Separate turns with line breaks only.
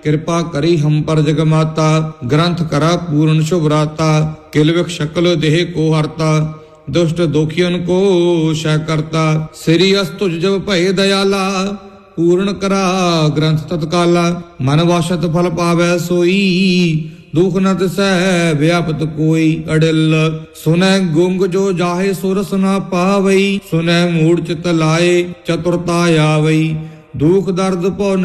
कृपा करी हम पर जगमाता, ग्रंथ करा पूर्ण शुभराता। किलविख शकल देह को हरता, दुष्ट दोखियन को शह करता। श्री अस्तुज जब भय दयाला, पूर्ण करा ग्रंथ तत्काला। मन वासत फल पावै सोई, दुख न तिसै व्यापत कोई। अडिल सुनै गुंग जो जाहे सुरस न पावई, सुनै मूढ़ चित लाए चतुरता आवई। दुख दर्द पौ